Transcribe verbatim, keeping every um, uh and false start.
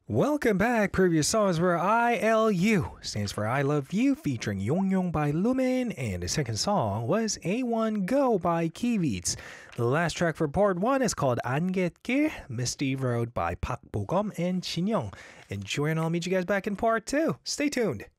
Welcome back. Previous songs were I L U, stands for I Love You, featuring Yong Yong by Lumen, and the second song was A one Go by Kivitz. The last track for part one is called 안갯길, Misty Road by Park Bo-gum and Shin Young. Enjoy, and I'll meet you guys back in part two. Stay tuned.